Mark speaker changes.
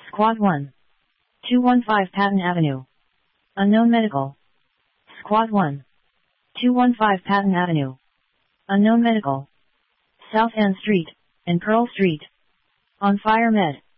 Speaker 1: Squad 1. 215 Patton Avenue. Unknown Medical. Squad 1. 215 Patton Avenue. Unknown Medical. South End Street, and Pearl Street. On Fire Med.